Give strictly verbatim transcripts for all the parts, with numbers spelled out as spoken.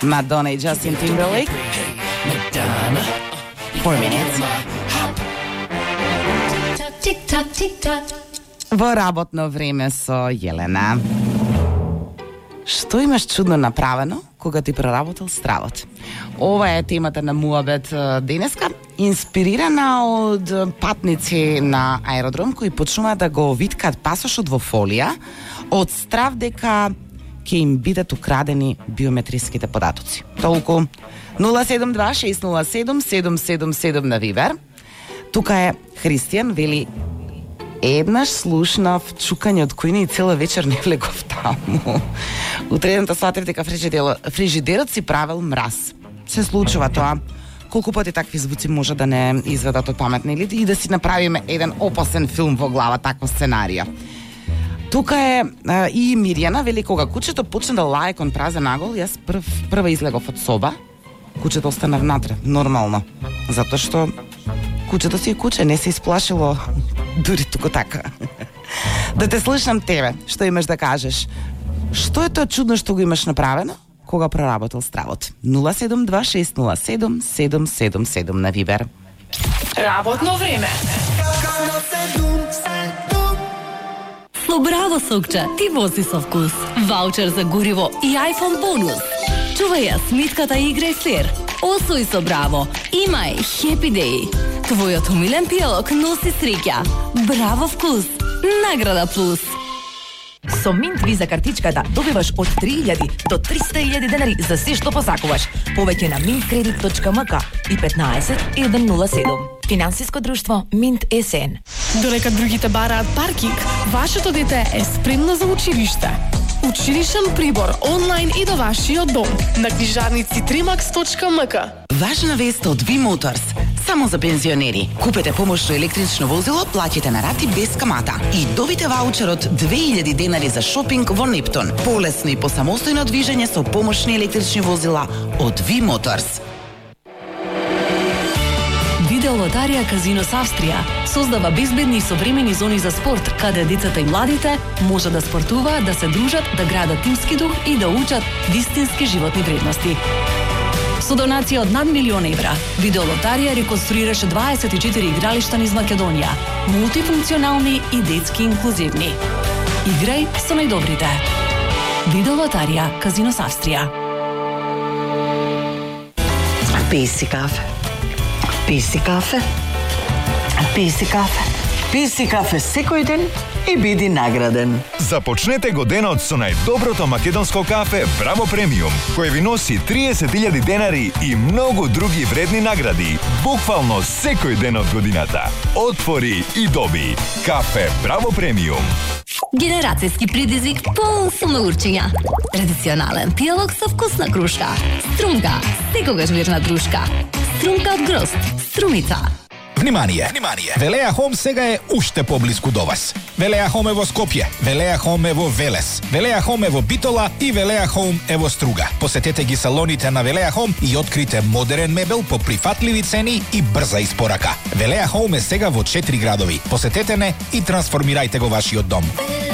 Madonna и Justin Timberlake. Four minutes. Тик-так, тик-так. Во работно време со Јелена. Што имаш чудно направено кога ти проработил стравот? Ова е темата на Муабет денеска, инспирирана од патници на аеродром кои почнуваат да го виткаат пасошот во фолија од страв дека ќе им бидат украдени биометриските податоци. Толку нула седум два шест нула седум седум седум седум на Вибер. Тука е Христијан, вели: еднаш слушнав чукање од којни и цела вечер не влегов таму. Утредната сватив дека фрижидерот си правил мраз. Се случува тоа. Колку пати такви звуци може да не изведат од паметни или и да си направиме еден опасен филм во глава, такво сценарија. Тука е а, и Мирјана, вели: кога кучето почна да лае кон празен агол, јас прв, прва излегов од соба, кучето остана внатре, нормално. Затоа што кучето си е куче, не се исплашило дури туку така. Да те слушам тебе, што имаш да кажеш? Што е тоа чудно што го имаш направено кога проработил стравот? нула седум два шест нула седум седум седум седум на Вибер. Работно време. Со Браво сокче ти вози со вкус. Ваучер за гориво и iPhone бонус. Чувај ја смитката и играј флер. Освои со Браво. Имај Happy Day. Твојот умилен пијалок носи среќа. Браво вкус. Награда плюс. Со Минт Виза картичката добиваш од три илјади до триста илјади денари за се што посакуваш. Повеќе на минт кредит точка ем ка и петнаесет еден нула седум. Финансиско друштво Минт ЕСН. Додека другите бараат паркинг, вашето дете е спремно за училиште. Училишен прибор онлайн и до вашиот дом на книжарници тримакс точка ем ка. Важна вест од Ви Моторс. Само за пензионери. Купете помошно електрично возило, платите на рати без камата и добите ваучерот две илјади денари за шопинг во Нептун. Полесно и посамостојно движење со помошни електрични возила од Ви Моторс. Видеолотарија Казинос Австрија создава безбедни и современи зони за спорт, каде децата и младите може да спортуваат, да се дружат, да градат тимски дух и да учат вистински животни вредности. Со донација од над милион евра, Видеолотарија реконструираше дваесет и четири игралишта низ Македонија, мултифункционални и детски инклузивни. Играј со најдобрите. Видеолотарија Казинос Австрија. Пи си кафе. Пи си кафе. Пи си кафе. Пи си кафе секој ден и биди награден. Започнете го денот со најдоброто македонско кафе Браво Премиум, кој ви носи триесет илјади денари и многу други вредни награди, буквално секој ден од годината. Отвори и доби. Кафе Браво Премиум. Генерацијски предизвик полн со научења. Традиционален пијалок со вкусна крушка. Струмка, секогаш верна дружка. Струмка од грозд, струмица. Внимание! Внимание! Велеа Хом сега е уште поблиску до вас. Велеа Хом е во Скопје, Велеа Хом е во Велес, Велеа Хом е во Битола и Велеа Хом е во Струга. Посетете ги салоните на Велеа Хом и открите модерен мебел по прифатливи цени и брза испорака. Велеа Хом е сега во четири градови. Посетете не и трансформирајте го вашиот дом.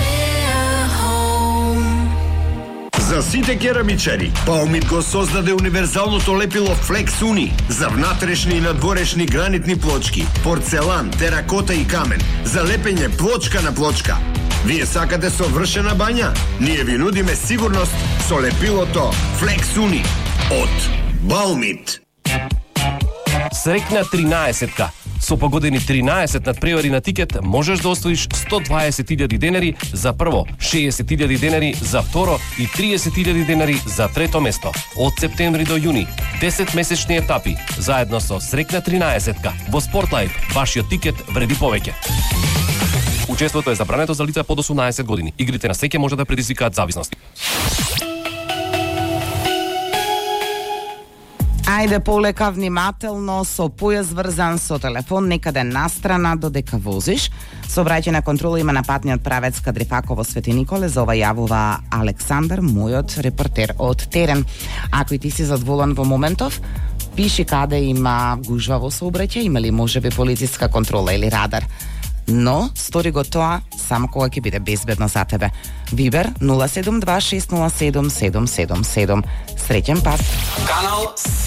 За сите керамичари, Баумит го создаде универзалното лепило Flex Uni за внатрешни и надворешни гранитни плочки, порцелан, теракота и камен, за лепење плочка на плочка. Вие сакате совршена бања? Ние ви нудиме сигурност со лепилото Flex Uni од Баумит. Срекна тринаесетка. Со погодени тринаесет надпревари на тикет можеш да освоиш сто дваесет илјади денари за прво, шеесет илјади денари за второ и триесет илјади денари за трето место. Од септември до јуни, десет месечни етапи, заедно со Срекна тринаесетка. Во Спортлайф, вашиот тикет вреди повеќе. Учеството е забрането за лица под осумнаесет години. Игрите на среќа може да предизвикаат зависност. Ајде полека, внимателно, со појас врзан со телефон некаде настрана додека возиш. Сообраќајна на контрола има на патниот правец Кадрифаково Свети Николе, за ова јавува Александар, мојот репортер од терен. Ако и ти си задоволен во моментов, пиши каде има гужва во сообраќај, има ли можеби полициска контрола или радар. но стори го тоа само кога ќе биде безбедно за тебе. Вибер нула седум два шест нула седум седум седум седум. Среќен пат. Канал